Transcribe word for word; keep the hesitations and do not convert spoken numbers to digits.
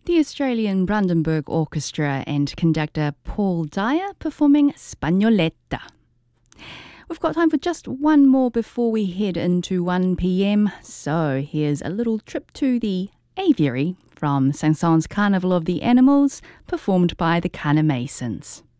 The Australian Brandenburg Orchestra and conductor Paul Dyer performing Spagnoletta. We've got time for just one more before we head into one p m, so here's a little trip to the aviary from Saint-Saëns' Carnival of the Animals, performed by the Cana Masons.